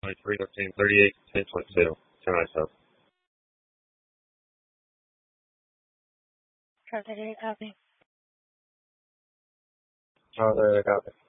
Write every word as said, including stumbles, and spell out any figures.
twenty-three, thirteen, thirty-eight, ten, twenty-two. Ten I sub. Perfect, copy. Oh, there, I got it.